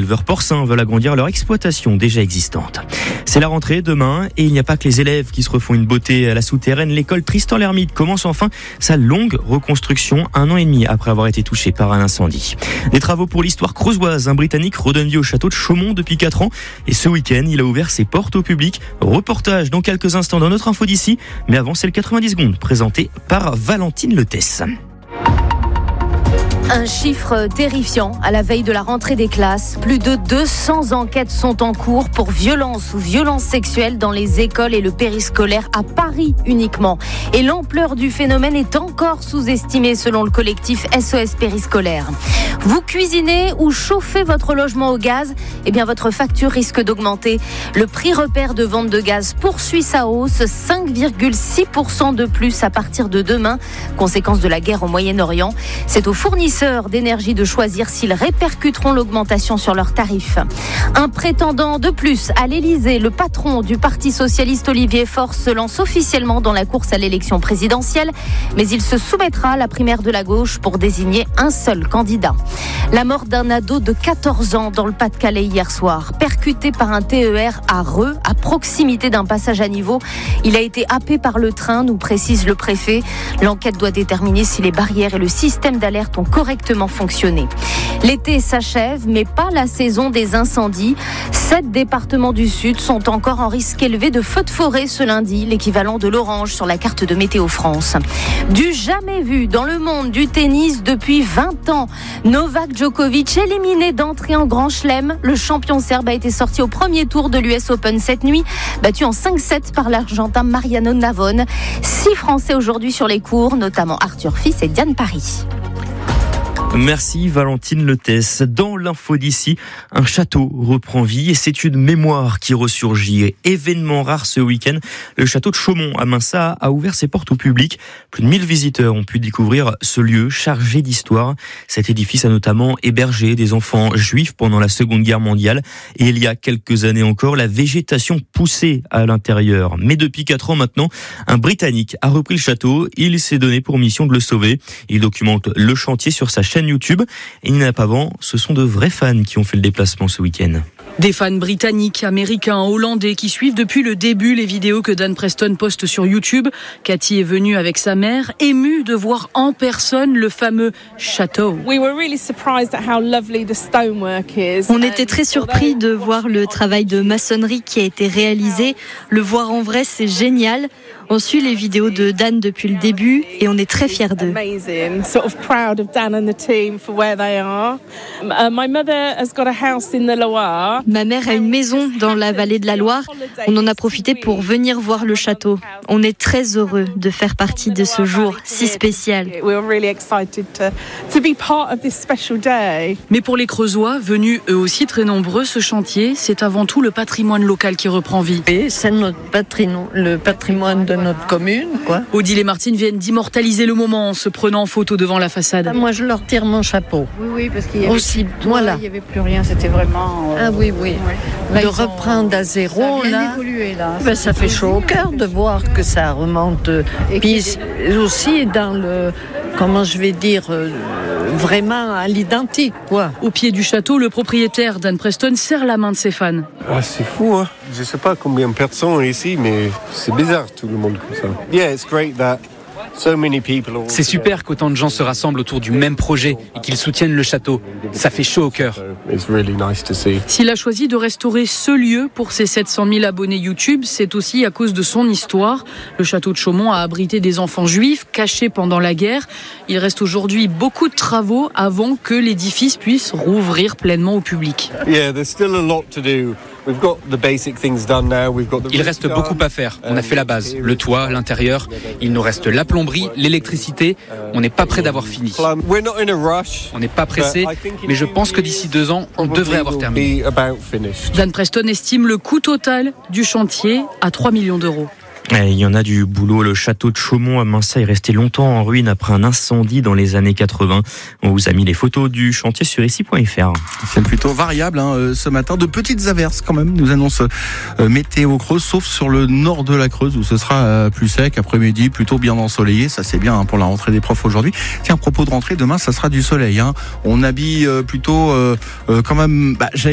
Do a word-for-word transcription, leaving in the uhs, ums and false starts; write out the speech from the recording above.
éleveurs porcins veulent agrandir leur exploitation déjà existante. C'est la rentrée demain et il n'y a pas que les élèves qui se refont une beauté à la souterraine. L'école Tristan l'Hermite commence enfin sa longue reconstruction un an et demi après avoir été touchée par un incendie. Des travaux pour l'histoire creusoise. Un Britannique redonne vie au château de Chaumont depuis quatre ans et ce week-end, il a ouvert ses portes au public. Reportage dans quelques instants dans notre info d'ici. Mais avant, c'est le quatre-vingt-dix secondes présenté par Valentine Letesse. Un chiffre terrifiant à la veille de la rentrée des classes. Plus de deux cents enquêtes sont en cours pour violence ou violences sexuelles dans les écoles et le périscolaire à Paris uniquement. Et l'ampleur du phénomène est encore sous-estimée selon le collectif S O S Périscolaire. Vous cuisinez ou chauffez votre logement au gaz, eh bien votre facture risque d'augmenter. Le prix repère de vente de gaz poursuit sa hausse, cinq virgule six pour cent de plus à partir de demain, conséquence de la guerre au Moyen-Orient. C'est aux fournisseurs d'énergie de choisir s'ils répercuteront l'augmentation sur leurs tarifs. Un prétendant de plus à l'Élysée, le patron du Parti socialiste Olivier Faure se lance officiellement dans la course à l'élection présidentielle, mais il se soumettra à la primaire de la gauche pour désigner un seul candidat. La mort d'un ado de quatorze ans dans le Pas-de-Calais hier soir, percuté par un T E R à Reux, à proximité d'un passage à niveau. Il a été happé par le train, nous précise le préfet. L'enquête doit déterminer si les barrières et le système d'alerte ont correctement fonctionné. L'été s'achève, mais pas la saison des incendies. Sept départements du Sud sont encore en risque élevé de feux de forêt ce lundi, l'équivalent de l'orange sur la carte de Météo France. Du jamais vu dans le monde du tennis depuis vingt ans. Novak Djokovic éliminé d'entrée en Grand Chelem. Le champion serbe a été sorti au premier tour de l'U S Open cette nuit, battu en cinq sept par l'Argentin Mariano Navone. Six Français aujourd'hui sur les cours, notamment Arthur Fils et Diane Paris. Merci Valentine Letesse. Dans l'info d'ici, un château reprend vie et c'est une mémoire qui ressurgit. Événement rare ce week-end, le château de Chaumont à Mensah a ouvert ses portes au public. Plus de mille visiteurs ont pu découvrir ce lieu chargé d'histoire. Cet édifice a notamment hébergé des enfants juifs pendant la Seconde Guerre mondiale et il y a quelques années encore, la végétation poussait à l'intérieur. Mais depuis quatre ans maintenant, un Britannique a repris le château. Il s'est donné pour mission de le sauver. Il documente le chantier sur sa chaîne YouTube. Et il n'y en a pas avant, ce sont de vrais fans qui ont fait le déplacement ce week-end. Des fans britanniques, américains, hollandais qui suivent depuis le début les vidéos que Dan Preston poste sur YouTube. Cathy est venue avec sa mère, émue de voir en personne le fameux château. On était très surpris de voir le travail de maçonnerie qui a été réalisé. Le voir en vrai, c'est génial. On suit les vidéos de Dan depuis le début et on est très fiers d'eux. Ma mère a une maison dans la vallée de la Loire. On en a profité pour venir voir le château. On est très heureux de faire partie de ce jour si spécial. Mais pour les Creusois, venus eux aussi très nombreux, ce chantier, c'est avant tout le patrimoine local qui reprend vie. Et c'est notre patrimoine, le patrimoine de notre commune, quoi. Odile et Martine viennent d'immortaliser le moment en se prenant en photo devant la façade. Moi, je leur tire mon chapeau. Oui, oui, parce qu'il y avait, aussi, tout, voilà. Il n'y avait plus rien, c'était vraiment... Euh, ah oui, oui. Là, de reprendre ont, à zéro, ça là, évolué, là. Ben, ça fait chaud au cœur de voir que ça remonte. Et puis aussi dans le, comment je vais dire, euh, vraiment à l'identique, quoi. Au pied du château, le propriétaire Dan Preston serre la main de ses fans. Ah, c'est fou, hein. Je sais pas combien de personnes ici, mais c'est bizarre tout le monde comme ça. Yeah, it's great that C'est super qu'autant de gens se rassemblent autour du même projet et qu'ils soutiennent le château. Ça fait chaud au cœur. S'il a choisi de restaurer ce lieu pour ses sept cent mille abonnés YouTube, c'est aussi à cause de son histoire. Le château de Chaumont a abrité des enfants juifs cachés pendant la guerre. Il reste aujourd'hui beaucoup de travaux avant que l'édifice puisse rouvrir pleinement au public. Yeah, there's still a lot to do. Il reste beaucoup à faire. On a fait la base, le toit, l'intérieur. Il nous reste la plomberie, l'électricité. On n'est pas près d'avoir fini. On n'est pas pressé, mais je pense que d'ici deux ans, on devrait avoir terminé. Dan Preston estime le coût total du chantier à trois millions d'euros. Il y en a du boulot. Le château de Chaumont à Mensah est resté longtemps en ruine après un incendie dans les années quatre-vingts. On vous a mis les photos du chantier sur ici point f r. C'est plutôt variable hein, ce matin. De petites averses quand même, nous annonce euh, météo Creuse, sauf sur le nord de la Creuse où ce sera euh, plus sec. Après-midi, plutôt bien ensoleillé. Ça c'est bien hein, pour la rentrée des profs aujourd'hui. Tiens, à propos de rentrée, demain ça sera du soleil. Hein. On habille euh, plutôt euh, euh, quand même... Bah,